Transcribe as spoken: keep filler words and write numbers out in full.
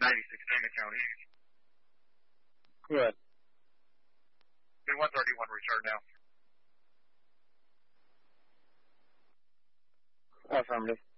ninety-six Dana County. Go ahead. Bin one thirty-one, return now. Affirmative.